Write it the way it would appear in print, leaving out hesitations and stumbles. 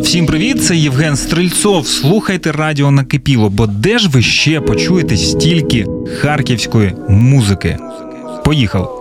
Всім привіт, це Євген Стрельцов. Слухайте радіо Накипіло, бо де ж ви ще почуєте стільки харківської музики? Поїхали!